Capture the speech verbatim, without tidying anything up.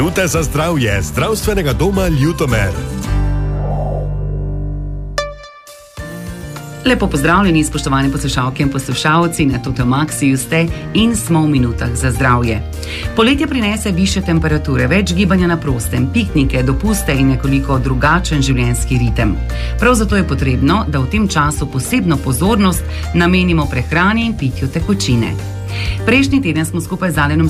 Minute za zdravje zdravstvenega doma Ljutomer. Lepo pozdravljeni, spoštovane poslušalke in poslušalci, na Toto Maxiju ste in smo v minutah za zdravje. Poletje prinese više temperature, več gibanja na prostem, piknike, dopuste in nekoliko drugačen življenjski ritem. Prav zato je potrebno, da v tem času posebno pozornost namenimo prehrani in pitju tekočine. Prejšnji teden smo skupaj z Alenom